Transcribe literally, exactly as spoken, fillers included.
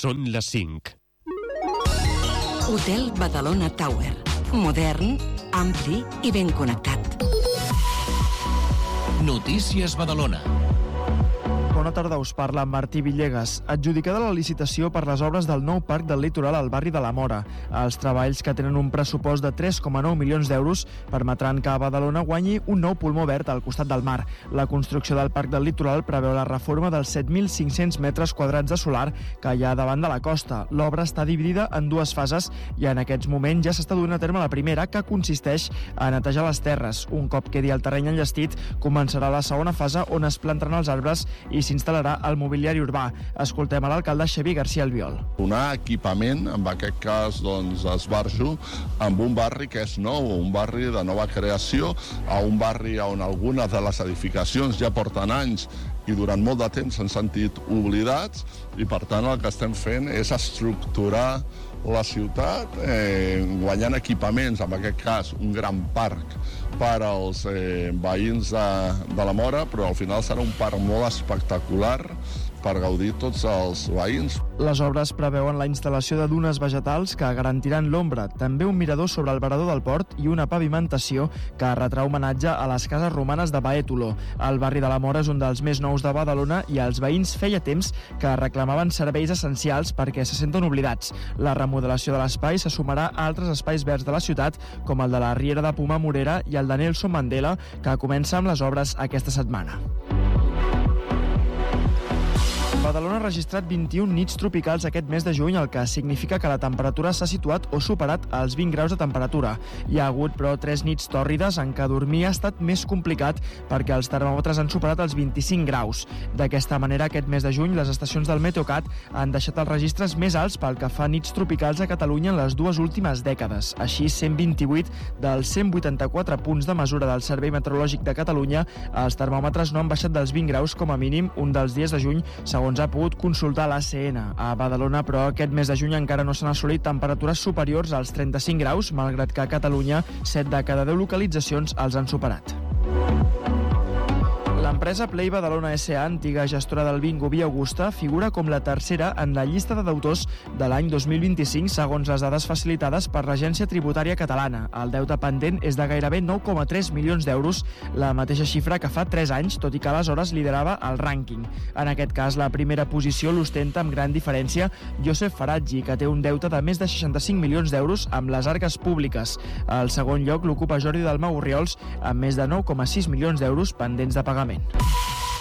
Són les cinc. Hotel Badalona Tower. Modern, ampli i ben connectat. Notícies Badalona. Bona tarda, us parla Martí Villegas. Adjudicada la licitació per les obres del nou parc del litoral al barri de la Mora. Els treballs, que tenen un pressupost de tres coma nou milions d'euros, permetran que a Badalona guanyi un nou pulmó verd al costat del mar. La construcció del parc del litoral preveu la reforma dels set mil cinc-cents metres quadrats de solar que hi ha davant de la costa. L'obra està dividida en dues fases i en aquests moments ja s'està duent a terme la primera, que consisteix a netejar les terres. Un cop quedi el terreny enllestit, començarà la segona fase, on es plantaran els arbres i s'instal·larà el mobiliari urbà. Escoltem a l'alcalde Xavier García Albiol. Donar equipament, en aquest cas doncs, esbarjo, amb un barri que és nou, un barri de nova creació, a un barri on algunes de les edificacions ja porten anys i durant molt de temps s'han sentit oblidats, i per tant el que estem fent és estructurar la ciutat, eh, guanyant equipaments, en aquest cas un gran parc per als eh, veïns de, de la Mora, però al final serà un parc molt espectacular per gaudir tots els veïns. Les obres preveuen la instal·lació de dunes vegetals que garantiran l'ombra, també un mirador sobre el varador del port i una pavimentació que retrà homenatge a les cases romanes de Baètolo. El barri de la Mora és un dels més nous de Badalona i els veïns feia temps que reclamaven serveis essencials perquè se senten oblidats. La remodelació de l'espai se sumarà a altres espais verds de la ciutat, com el de la Riera de Puma Morera i el de Nelson Mandela, que comença amb les obres aquesta setmana. Badalona ha registrat vint-i-un nits tropicals aquest mes de juny, el que significa que la temperatura s'ha situat o superat els vint graus de temperatura. Hi ha hagut, però, tres nits tòrrides en què dormir ha estat més complicat perquè els termòmetres han superat els vint-i-cinc graus. D'aquesta manera, aquest mes de juny, les estacions del Meteocat han deixat els registres més alts pel que fa a nits tropicals a Catalunya en les dues últimes dècades. Així, cent vint-i-vuit dels cent vuitanta-quatre punts de mesura del Servei Meteorològic de Catalunya, els termòmetres no han baixat dels vint graus com a mínim un dels dies de juny, segons ha pogut consultar l'A C N. A Badalona, però, aquest mes de juny encara no s'han assolit temperatures superiors als trenta-cinc graus, malgrat que a Catalunya set de cada deu localitzacions els han superat. L'empresa Play Badalona S A, antiga gestora del bingo Via Augusta, figura com la tercera en la llista de deutors de l'any dos mil vint-i-cinc, segons les dades facilitades per l'Agència Tributària Catalana. El deute pendent és de gairebé nou coma tres milions d'euros, la mateixa xifra que fa tres anys, tot i que aleshores liderava el rànquing. En aquest cas, la primera posició l'ostenta amb gran diferència Josep Faratgi, que té un deute de més de seixanta-cinc milions d'euros amb les arques públiques. El segon lloc l'ocupa Jordi Dalmau Orriols, amb més de nou coma sis milions d'euros pendents de pagament.